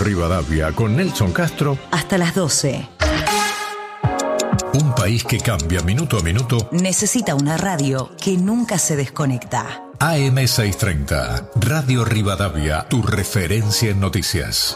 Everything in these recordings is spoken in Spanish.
Rivadavia con Nelson Castro. Hasta las 12. Un país que cambia minuto a minuto. Necesita una radio que nunca se desconecta. AM630, Radio Rivadavia, tu referencia en noticias.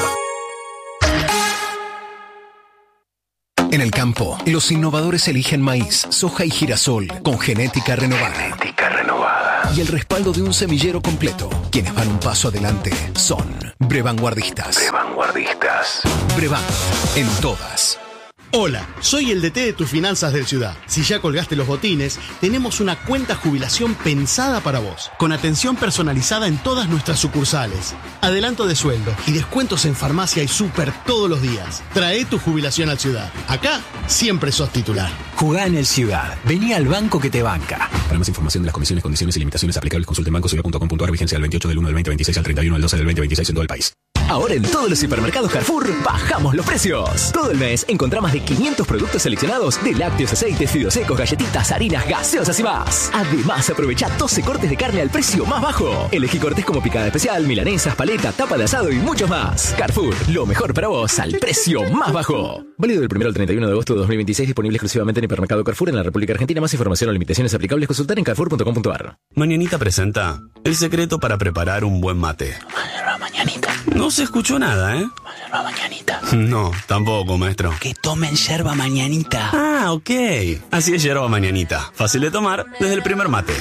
En el campo, los innovadores eligen maíz, soja y girasol con genética renovada. Y el respaldo de un semillero completo. Quienes van un paso adelante son Brevanguardistas. Brevan, en todas. Hola, soy el DT de tus finanzas del Ciudad. Si ya colgaste los botines, tenemos una cuenta jubilación pensada para vos, con atención personalizada en todas nuestras sucursales, adelanto de sueldo y descuentos en farmacia y súper todos los días. Trae tu jubilación al Ciudad. Acá siempre sos titular. Jugá en el Ciudad. Vení al banco que te banca. Para más información de las comisiones, condiciones y limitaciones aplicables, consulte en bancociudad.com.ar. Vigencia del 28 del 1 del 2026 al 31 del 12 del 2026 en todo el país. Ahora en todos los hipermercados Carrefour bajamos los precios. Todo el mes encontrá más de 500 productos seleccionados de lácteos, aceites, fideos secos, galletitas, harinas, gaseosas y más. Además, aprovecha 12 cortes de carne al precio más bajo. Elegí cortes como picada especial, milanesas, paleta, tapa de asado y muchos más. Carrefour, lo mejor para vos al precio más bajo. Válido del 1 al 31 de agosto de 2026, disponible exclusivamente en hipermercado Carrefour en la República Argentina. Más información o limitaciones aplicables, consultar en carrefour.com.ar. Mañanita presenta el secreto para preparar un buen mate. Mañanita. No se escuchó nada, ¿eh? Yerba mañanita. No, tampoco, maestro. Que tomen yerba mañanita. Ah, ok. Así es yerba mañanita. Fácil de tomar desde el primer mate.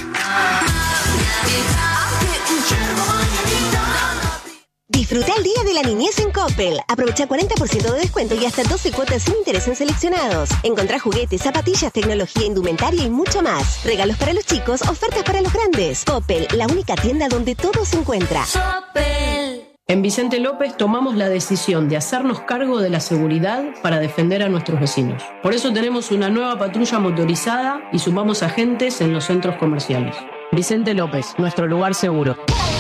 Disfruta el Día de la Niñez en Coppel. Aprovecha 40% de descuento y hasta 12 cuotas sin interés en seleccionados. Encontrá juguetes, zapatillas, tecnología, indumentaria y mucho más. Regalos para los chicos, ofertas para los grandes. Coppel, la única tienda donde todo se encuentra. Coppel. En Vicente López tomamos la decisión de hacernos cargo de la seguridad para defender a nuestros vecinos. Por eso tenemos una nueva patrulla motorizada y sumamos agentes en los centros comerciales. Vicente López, nuestro lugar seguro.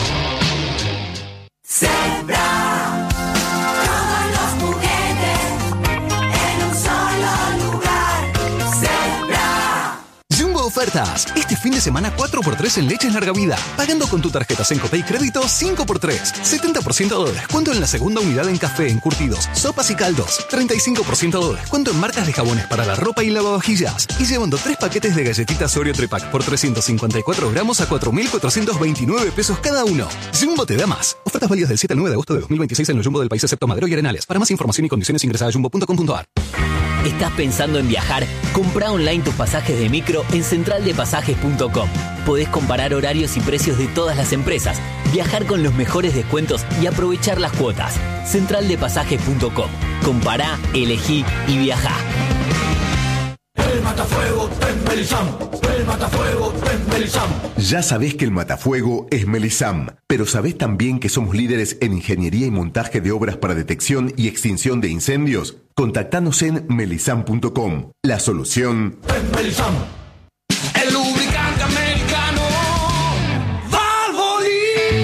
Sembra todos los juguetes en un solo lugar. Sembra. Jumbo Ofertas. Este fin de semana 4x3 en leches larga vida. Pagando con tu tarjeta Sencope y crédito 5x3. 70% de descuento en la segunda unidad en café, encurtidos, sopas y caldos. 35% de descuento en marcas de jabones para la ropa y lavavajillas. Y llevando 3 paquetes de galletitas Oreo Tripack por 354 gramos a 4.429 pesos cada uno. Jumbo te da más. Ofertas válidas del 7 al 9 de agosto de 2026 en los Jumbo del país excepto Madero y Arenales. Para más información y condiciones ingresa a jumbo.com.ar. ¿Estás pensando en viajar? Comprá online tus pasajes de micro en centraldepasajes.com. Podés comparar horarios y precios de todas las empresas, viajar con los mejores descuentos y aprovechar las cuotas. Centraldepasajes.com. Compará, elegí y viajá. El matafuego es Melisam. El matafuego es Melisam. Ya sabés que el matafuego es Melisam, pero sabés también que somos líderes en ingeniería y montaje de obras para detección y extinción de incendios. Contactanos en melisam.com. La solución es Melisam. El lubricante americano Valvoline.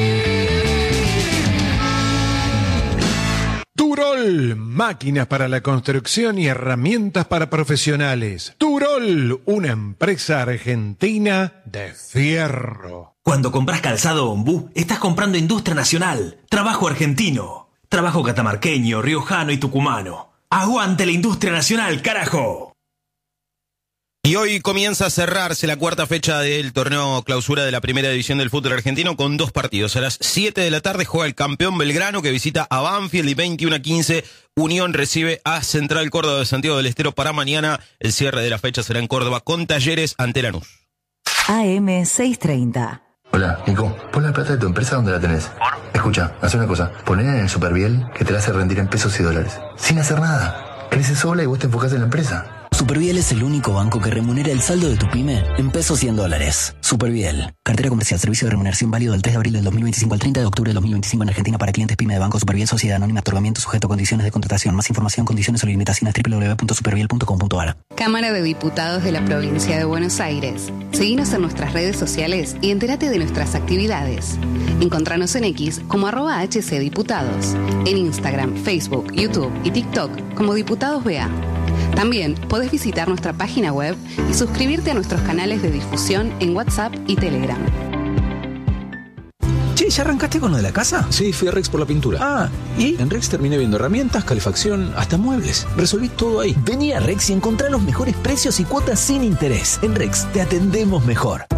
Turol, máquinas para la construcción y herramientas para profesionales. Turol, una empresa argentina de fierro. Cuando compras calzado Ombú, estás comprando industria nacional, trabajo argentino, trabajo catamarqueño, riojano y tucumano. ¡Aguante la industria nacional, carajo! Y hoy comienza a cerrarse la cuarta fecha del torneo clausura de la primera división del fútbol argentino con 2 partidos. A las 7 de la tarde juega el campeón Belgrano que visita a Banfield y 21:15 Unión recibe a Central Córdoba de Santiago del Estero para mañana. El cierre de la fecha será en Córdoba con Talleres ante Lanús. AM630. Hola, Nico, pon la plata de tu empresa donde la tenés. Escucha, haz una cosa, poné en el Superviel que te la hace rendir en pesos y dólares. Sin hacer nada. Crece sola y vos te enfocás en la empresa. Superviel es el único banco que remunera el saldo de tu pyme en pesos y en dólares. Superviel. Cartera comercial. Servicio de remuneración válido del 3 de abril del 2025 al 30 de octubre del 2025 en Argentina para clientes pyme de Banco Superviel Sociedad Anónima. Otorgamiento sujeto a condiciones de contratación. Más información, condiciones o limitaciones www.superviel.com.ar. Cámara de Diputados de la Provincia de Buenos Aires. Seguinos en nuestras redes sociales y entérate de nuestras actividades. Encontranos en X como @HCDiputados. En Instagram, Facebook, YouTube y TikTok como Diputados BA. También podés visitar nuestra página web y suscribirte a nuestros canales de difusión en WhatsApp y Telegram. Che, Che, ¿ya arrancaste con lo de la casa? Sí, fui a Rex por la pintura. Ah, ¿y? En Rex terminé viendo herramientas, calefacción, hasta muebles. Resolví todo ahí. Vení a Rex y encontrá los mejores precios y cuotas sin interés. En Rex te atendemos mejor.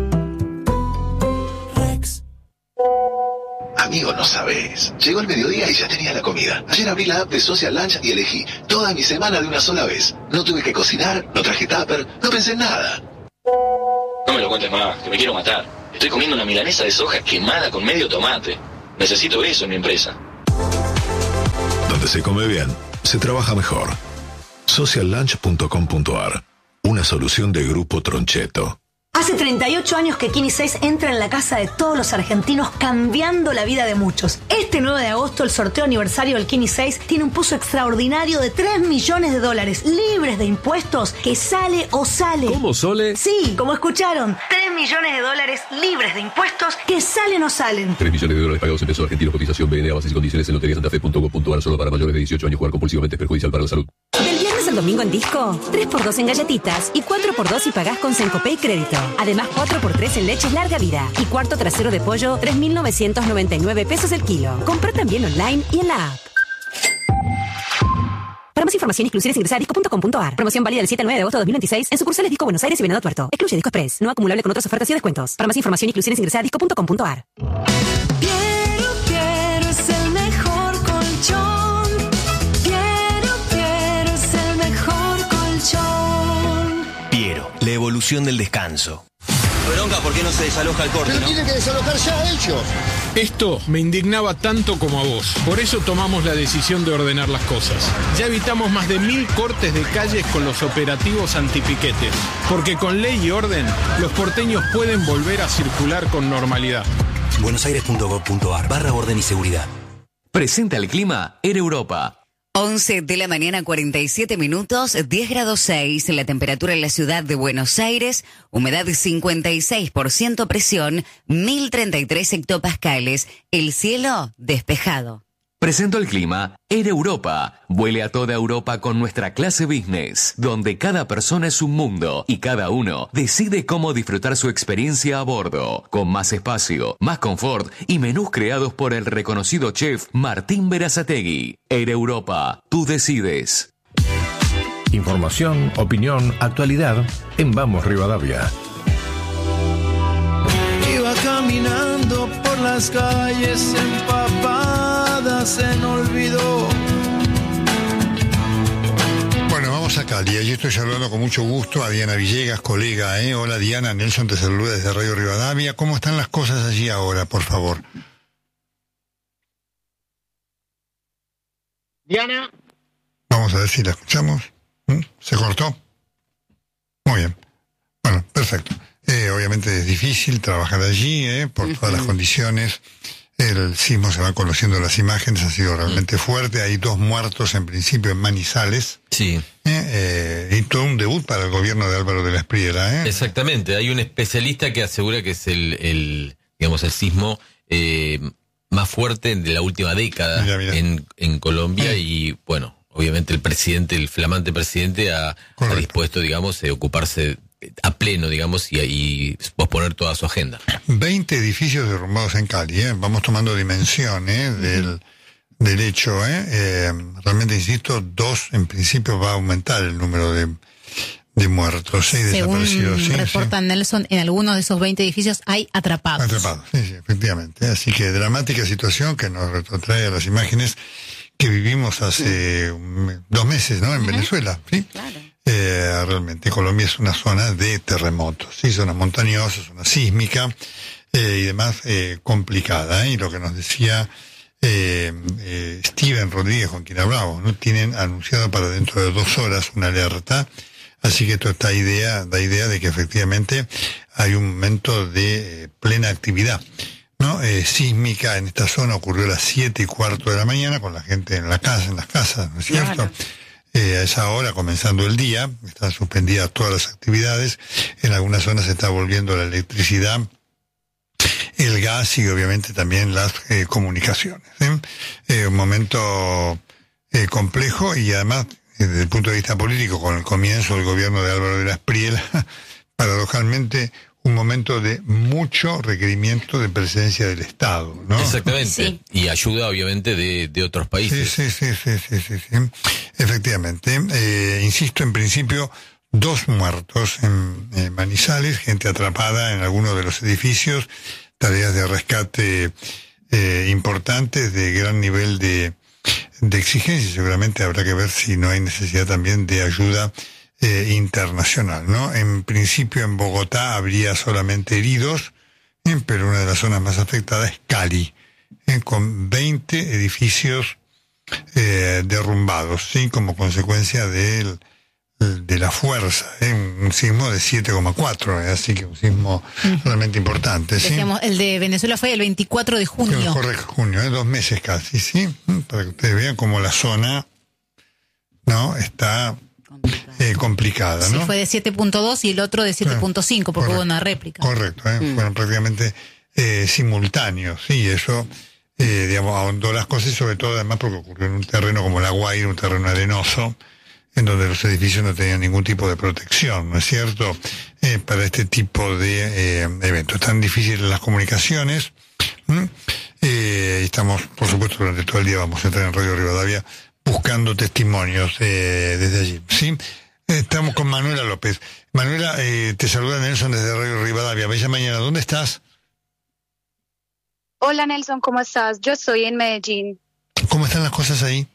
Amigo, no sabés. Llegó el mediodía y ya tenía la comida. Ayer abrí la app de Social Lunch y elegí toda mi semana de una sola vez. No tuve que cocinar, no traje tupper, no pensé en nada. No me lo cuentes más, que me quiero matar. Estoy comiendo una milanesa de soja quemada con medio tomate. Necesito eso en mi empresa. Donde se come bien, se trabaja mejor. Sociallunch.com.ar. Una solución de Grupo Troncheto. Hace 38 años que Kini 6 entra en la casa de todos los argentinos, cambiando la vida de muchos. Este 9 de agosto, el sorteo aniversario del Kini 6 tiene un pozo extraordinario de $3 millones, libres de impuestos, que sale o sale. ¿Cómo, Sole? Sí, como escucharon, $3 millones libres de impuestos, que salen o salen. $3 millones pagados en pesos argentinos, cotización BNA, bases y condiciones en loteriasantafe.com.ar, solo para mayores de 18 años. Jugar compulsivamente es perjudicial para la salud. Del viernes al domingo en Disco, 3x2 en galletitas y 4x2 si pagás con Sencopay Crédito. Además, 4x3 en leches larga vida y cuarto trasero de pollo, 3.999 pesos el kilo. Compra también online y en la app. Para más información, exclusiones, ingresa a disco.com.ar. Promoción válida del 7 al 9 de agosto de 2026 en sucursales Disco Buenos Aires y Venado Tuerto. Excluye Disco Express. No acumulable con otras ofertas y descuentos. Para más información, exclusiones, ingresa a disco.com.ar. Piero es el mejor colchón. Piero es el mejor colchón. Piero, la evolución del descanso. Bronca, ¿por qué no se desaloja el corte? Pero ¿no? tienen que desalojar ya ellos. Esto me indignaba tanto como a vos. Por eso tomamos la decisión de ordenar las cosas. Ya evitamos más de 1000 cortes de calles con los operativos antipiquetes. Porque con ley y orden, los porteños pueden volver a circular con normalidad. buenosaires.gov.ar/orden y seguridad. Presenta el clima Air Europa. 11 de la mañana, 47 minutos, 10 grados 6, la temperatura en la ciudad de Buenos Aires, humedad 56%, presión 1033 hectopascales, el cielo despejado. Presento el clima Air Europa. Vuele a toda Europa con nuestra clase business, donde cada persona es un mundo y cada uno decide cómo disfrutar su experiencia a bordo, con más espacio, más confort y menús creados por el reconocido chef Martín Berazategui. Air Europa, tú decides. Información, opinión, actualidad en Vamos Rivadavia. Iba caminando por las calles empapadas en olvido. Bueno, vamos a Cali. Yo estoy saludando con mucho gusto a Diana Villegas, colega. Hola Diana, Nelson te saluda desde Radio Rivadavia. ¿Cómo están las cosas allí ahora, por favor? Diana. Vamos a ver si la escuchamos. ¿Se cortó? Muy bien. Bueno, perfecto. Obviamente es difícil trabajar allí, por todas las condiciones. El sismo, se van conociendo las imágenes, ha sido realmente fuerte. Hay 2 muertos en principio en Manizales. Sí. Y todo un debut para el gobierno de Álvaro de la Espriella. Exactamente. Hay un especialista que asegura que es el sismo más fuerte de la última década. Mira. En Colombia. Y bueno, obviamente el flamante presidente ha dispuesto, digamos, ocuparse a pleno, digamos, y posponer toda su agenda. 20 edificios derrumbados en Cali, Vamos tomando dimensión, del hecho, Realmente, insisto, 2, en principio va a aumentar el número de muertos, 6 desaparecidos. Según reportan Nelson, en algunos de esos 20 edificios hay atrapados. Sí, efectivamente. Así que dramática situación que nos retrotrae a las imágenes que vivimos hace 2 meses, ¿no? En Venezuela, ¿sí? Claro. Realmente Colombia es una zona de terremotos, ¿sí? Zona montañosa, zona sísmica y demás, complicada, Y lo que nos decía Steven Rodríguez, con quien hablábamos, ¿no? Tienen anunciado para dentro de 2 horas una alerta, así que esto da idea de que efectivamente hay un momento de plena actividad, ¿no? Sísmica en esta zona. Ocurrió a las 7:15 de la mañana con la gente en las casas, ¿no es cierto? Claro. A esa hora, comenzando el día, están suspendidas todas las actividades. En algunas zonas se está volviendo la electricidad, el gas y obviamente también las comunicaciones. Un momento complejo y además, desde el punto de vista político, con el comienzo del gobierno de Álvaro de la Espriella, paradojalmente un momento de mucho requerimiento de presencia del Estado, ¿no? Exactamente. Sí. Y ayuda, obviamente, de otros países. Sí. Efectivamente. Insisto, en principio, 2 muertos en Manizales, gente atrapada en algunos de los edificios, tareas de rescate importantes, de gran nivel de exigencia. Seguramente habrá que ver si no hay necesidad también de ayuda internacional, ¿no? En principio en Bogotá habría solamente heridos, pero una de las zonas más afectadas es Cali, con 20 edificios derrumbados, ¿sí? Como consecuencia de la fuerza, un sismo de 7,4, así que un sismo realmente importante, ¿sí? Decíamos, el de Venezuela fue el 24 de junio. Correcto, junio, 2 meses casi, ¿sí? Para que ustedes vean cómo la zona, ¿no?, está complicada, ¿no? Sí, fue de 7.2 y el otro de 7.5, porque hubo una réplica. Correcto, fueron prácticamente simultáneos, sí, eso, digamos, ahondó las cosas, y sobre todo además porque ocurrió en un terreno como La Guaira, un terreno arenoso, en donde los edificios no tenían ningún tipo de protección, ¿no es cierto?, para este tipo de eventos. Tan difíciles las comunicaciones. Estamos, por supuesto, durante todo el día vamos a estar en Radio Rivadavia buscando testimonios desde allí, ¿sí? Estamos con Manuela López. Manuela, te saluda Nelson desde Radio Rivadavia. Bella mañana, ¿dónde estás? Hola Nelson, ¿cómo estás? Yo estoy en Medellín. ¿Cómo están las cosas ahí?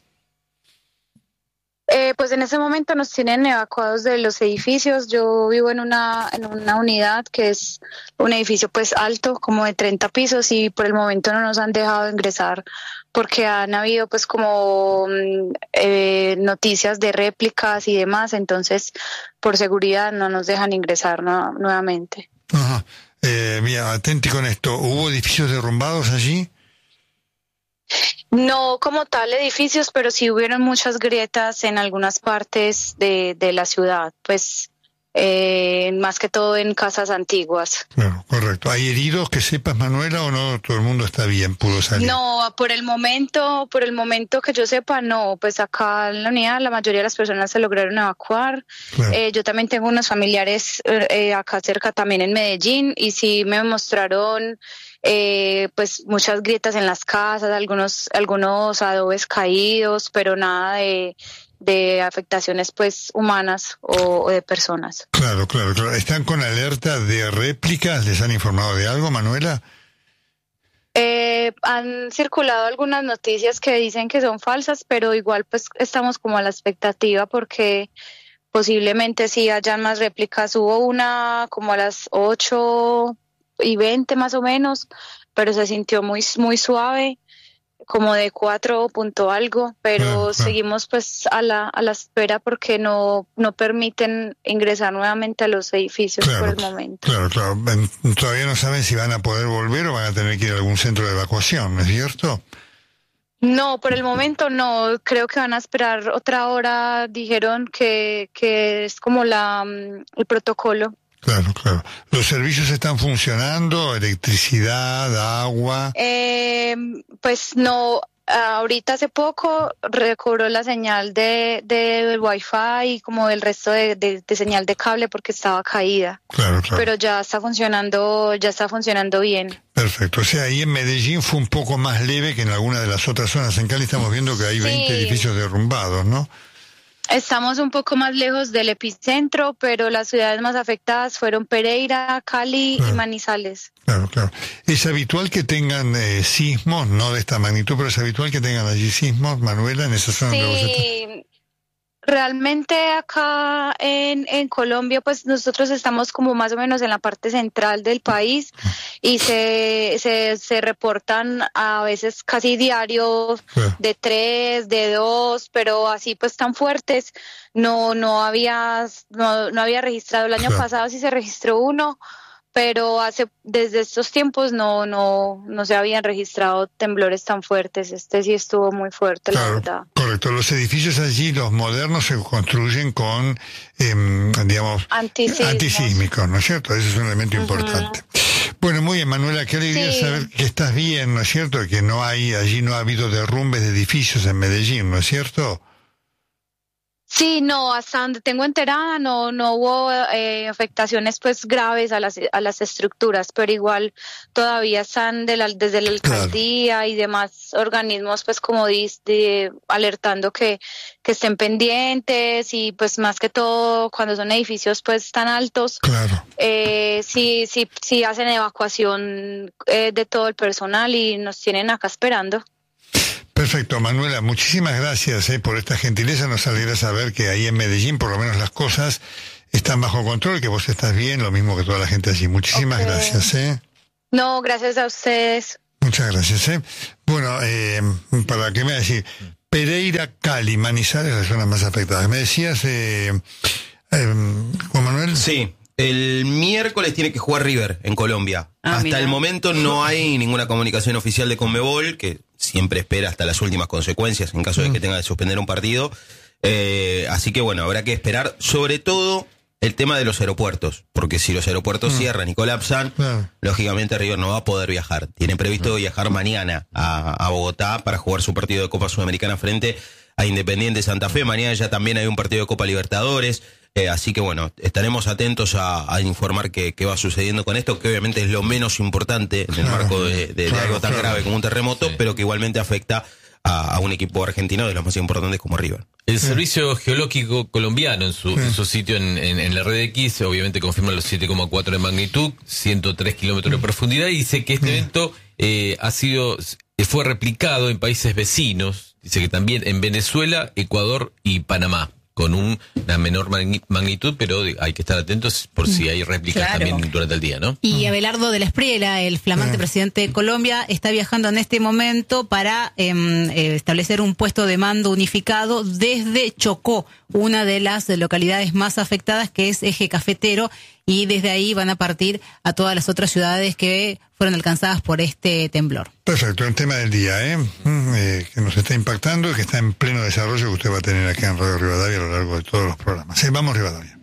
Pues en este momento nos tienen evacuados de los edificios. Yo vivo en una unidad que es un edificio pues alto, como de 30 pisos, y por el momento no nos han dejado ingresar porque han habido pues como noticias de réplicas y demás, entonces por seguridad no nos dejan ingresar nuevamente. Ajá. Mira, atenti con esto. ¿Hubo edificios derrumbados allí? No como tal edificios, pero sí hubieron muchas grietas en algunas partes de la ciudad, pues más que todo en casas antiguas. Claro, correcto. ¿Hay heridos que sepas, Manuela, o no? Todo el mundo está bien, pudo salir. No, por el momento que yo sepa, no. Pues acá en la unidad la mayoría de las personas se lograron evacuar. Claro. Yo también tengo unos familiares acá cerca también en Medellín, y sí me mostraron pues muchas grietas en las casas, algunos adobes caídos, pero nada de afectaciones pues humanas o de personas. Claro. ¿Están con alerta de réplicas? ¿Les han informado de algo, Manuela? Han circulado algunas noticias que dicen que son falsas, pero igual pues estamos como a la expectativa porque posiblemente sí hayan más réplicas. Hubo una como a las 8:20 más o menos, pero se sintió muy suave, como de 4 punto algo, pero seguimos pues a la espera porque no permiten ingresar nuevamente a los edificios por el momento. Claro. Todavía no saben si van a poder volver o van a tener que ir a algún centro de evacuación, ¿no es cierto? No, por el momento no, creo que van a esperar otra hora, dijeron que es como el protocolo. Claro. ¿Los servicios están funcionando? ¿Electricidad, agua? Pues no, ahorita hace poco recobró la señal del Wi-Fi y como el resto de señal de cable porque estaba caída. Claro. Pero ya está funcionando bien. Perfecto, o sea, ahí en Medellín fue un poco más leve que en alguna de las otras zonas. En Cali estamos viendo que hay 20 edificios derrumbados, ¿no? Estamos un poco más lejos del epicentro, pero las ciudades más afectadas fueron Pereira, Cali y Manizales. Claro. ¿Es habitual que tengan sismos, no de esta magnitud, pero es habitual que tengan allí sismos, Manuela, en esa zona? Sí, realmente acá en Colombia, pues nosotros estamos como más o menos en la parte central del país y se reportan a veces casi diarios de 3, de 2, pero así pues tan fuertes no había registrado. El año pasado sí se registró uno, pero desde estos tiempos no se habían registrado temblores tan fuertes. Este sí estuvo muy fuerte, la verdad. Correcto. Los edificios allí, los modernos, se construyen con, digamos, antisísmicos, ¿no es cierto? Ese es un elemento importante. Bueno, muy bien, Manuela, qué alegría saber que estás bien, ¿no es cierto? Que allí no ha habido derrumbes de edificios en Medellín, ¿no es cierto? Sí, no, hasta donde tengo enterada no hubo afectaciones pues graves a las estructuras, pero igual todavía están desde la alcaldía y demás organismos pues como alertando que estén pendientes y pues más que todo cuando son edificios pues tan altos, sí hacen evacuación de todo el personal y nos tienen acá esperando. Perfecto, Manuela, muchísimas gracias por esta gentileza. Nos alegra saber que ahí en Medellín por lo menos las cosas están bajo control, que vos estás bien, lo mismo que toda la gente allí. Muchísimas gracias. No, gracias a ustedes. Muchas gracias. Bueno, para que me decir, Pereira, Cali, Manizales, las zonas más afectadas. Me decías, Juan Manuel. Sí. El miércoles tiene que jugar River en Colombia. Hasta el momento no hay ninguna comunicación oficial de Conmebol, que siempre espera hasta las últimas consecuencias en caso de que tenga que suspender un partido. Así que bueno, habrá que esperar sobre todo el tema de los aeropuertos, porque si los aeropuertos cierran y colapsan, lógicamente River no va a poder viajar. Tiene previsto viajar mañana a Bogotá para jugar su partido de Copa Sudamericana frente a Independiente Santa Fe. Mañana ya también hay un partido de Copa Libertadores. Así que bueno, estaremos atentos a informar qué va sucediendo con esto, que obviamente es lo menos importante en el marco de algo tan grave como un terremoto, pero que igualmente afecta a un equipo argentino de los más importantes como River. El Servicio Geológico Colombiano en su sitio en la red X obviamente confirma los 7,4 de magnitud, 103 kilómetros de profundidad, y dice que este evento fue replicado en países vecinos, dice que también en Venezuela, Ecuador y Panamá, con una menor magnitud, pero hay que estar atentos por si hay réplicas también durante el día, ¿no? Y Abelardo de la Espriella, el flamante presidente de Colombia, está viajando en este momento para establecer un puesto de mando unificado desde Chocó, una de las localidades más afectadas, que es Eje Cafetero, y desde ahí van a partir a todas las otras ciudades que fueron alcanzadas por este temblor. Perfecto, el tema del día, que nos está impactando y que está en pleno desarrollo, que usted va a tener acá en Radio Rivadavia a lo largo de todos los programas. Vamos, Rivadavia.